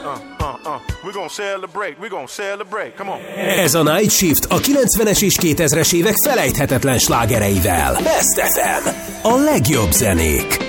We're gonna celebrate, we're gonna celebrate, come on. Ez a Night Shift a 90-es és 2000-es évek felejthetetlen slágereivel. Best FM. A legjobb zenék.